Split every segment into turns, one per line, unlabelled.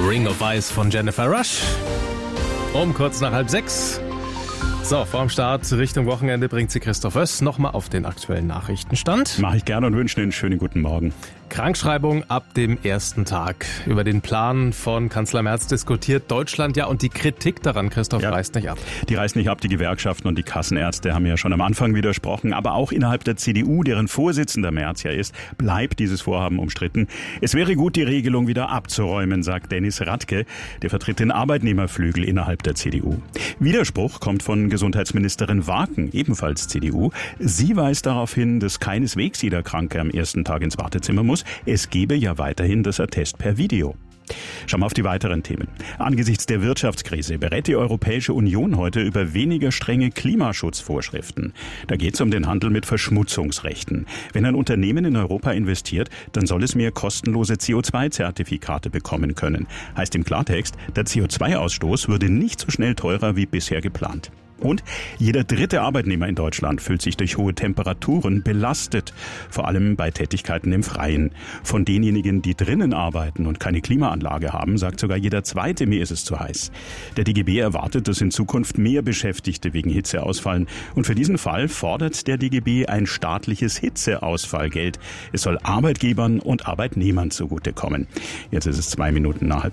Ring of Ice von Jennifer Rush. Um kurz nach 5:30. So, vorm Start Richtung Wochenende bringt sie Christoph Oess nochmal auf den aktuellen Nachrichtenstand.
Mache ich gerne und wünsche einen schönen guten Morgen.
Krankschreibung ab dem ersten Tag. Über den Plan von Kanzler Merz diskutiert Deutschland ja, und die Kritik daran, Christoph, reißt nicht ab.
Die reißt nicht ab. Die Gewerkschaften und die Kassenärzte haben ja schon am Anfang widersprochen. Aber auch innerhalb der CDU, deren Vorsitzender Merz ja ist, bleibt dieses Vorhaben umstritten. Es wäre gut, die Regelung wieder abzuräumen, sagt Dennis Radke. Der vertritt den Arbeitnehmerflügel innerhalb der CDU. Widerspruch kommt von Gesundheitsministerin Waken, ebenfalls CDU. Sie weist darauf hin, dass keineswegs jeder Kranke am ersten Tag ins Wartezimmer muss. Es gebe ja weiterhin das Attest per Video. Schauen wir auf die weiteren Themen. Angesichts der Wirtschaftskrise berät die Europäische Union heute über weniger strenge Klimaschutzvorschriften. Da geht es um den Handel mit Verschmutzungsrechten. Wenn ein Unternehmen in Europa investiert, dann soll es mehr kostenlose CO2-Zertifikate bekommen können. Heißt im Klartext, der CO2-Ausstoß würde nicht so schnell teurer wie bisher geplant. Und jeder dritte Arbeitnehmer in Deutschland fühlt sich durch hohe Temperaturen belastet, vor allem bei Tätigkeiten im Freien. Von denjenigen, die drinnen arbeiten und keine Klimaanlage haben, sagt sogar jeder Zweite, mir ist es zu heiß. Der DGB erwartet, dass in Zukunft mehr Beschäftigte wegen Hitze ausfallen. Und für diesen Fall fordert der DGB ein staatliches Hitzeausfallgeld. Es soll Arbeitgebern und Arbeitnehmern zugutekommen. Jetzt ist es 2 Minuten nach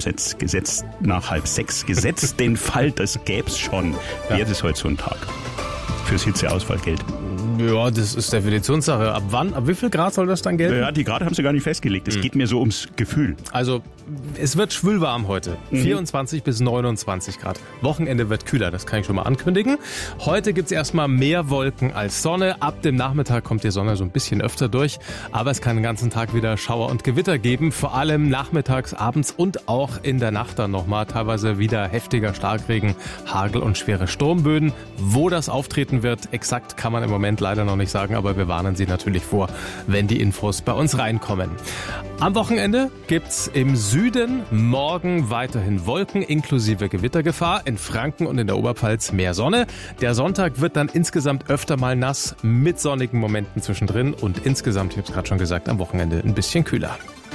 5:30 gesetzt. Den Fall, das gäb's schon. Jetzt ist heute so ein Tag fürs Hitzeausfallgeld.
Ja, das ist Definitionssache. Ab wann, ab wie viel Grad soll das dann gelten?
Ja, die Grade haben sie gar nicht festgelegt. Es geht mir so ums Gefühl.
Also, es wird schwülwarm heute. 24 bis 29 Grad. Wochenende wird kühler, das kann ich schon mal ankündigen. Heute gibt's erstmal mehr Wolken als Sonne. Ab dem Nachmittag kommt die Sonne so ein bisschen öfter durch. Aber es kann den ganzen Tag wieder Schauer und Gewitter geben. Vor allem nachmittags, abends und auch in der Nacht dann nochmal. Teilweise wieder heftiger Starkregen, Hagel und schwere Sturmböen. Wo das auftreten wird, exakt kann man im Moment leider noch nicht sagen, aber wir warnen Sie natürlich vor, wenn die Infos bei uns reinkommen. Am Wochenende gibt's im Süden morgen weiterhin Wolken inklusive Gewittergefahr. In Franken und in der Oberpfalz mehr Sonne. Der Sonntag wird dann insgesamt öfter mal nass mit sonnigen Momenten zwischendrin und insgesamt, ich habe es gerade schon gesagt, am Wochenende ein bisschen kühler.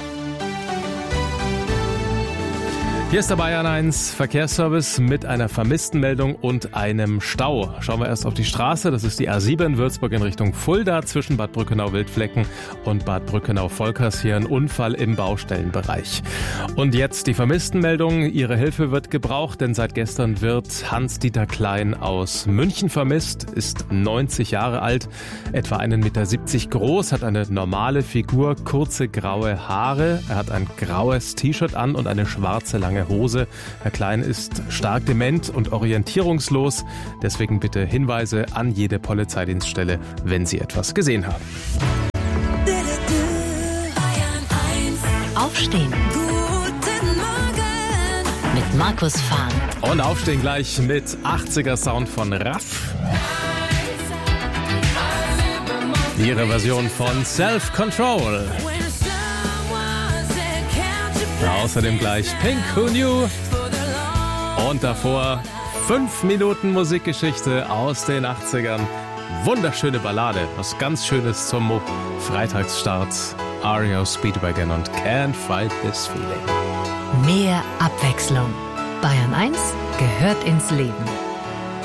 Hier ist der Bayern 1 Verkehrsservice mit einer Vermisstenmeldung und einem Stau. Schauen wir erst auf die Straße. Das ist die A7 Würzburg in Richtung Fulda zwischen Bad Brückenau-Wildflecken und Bad Brückenau-Volkers. Hier ein Unfall im Baustellenbereich. Und jetzt die Vermisstenmeldung. Ihre Hilfe wird gebraucht, denn seit gestern wird Hans-Dieter Klein aus München vermisst, ist 90 Jahre alt, etwa 1,70 Meter groß, hat eine normale Figur, kurze graue Haare. Er hat ein graues T-Shirt an und eine schwarze lange Hose. Herr Klein ist stark dement und orientierungslos. Deswegen bitte Hinweise an jede Polizeidienststelle, wenn Sie etwas gesehen haben.
Aufstehen. Guten Morgen. Mit Markus Fahn.
Und aufstehen gleich mit 80er Sound von Raff. Ihre Version von Self Control. Außerdem gleich Pink Who Knew. Und davor 5 Minuten Musikgeschichte aus den 80ern. Wunderschöne Ballade, was ganz Schönes zum Freitagsstart. REO Speedwagon und Can't Fight This Feeling.
Mehr Abwechslung. Bayern 1 gehört ins Leben.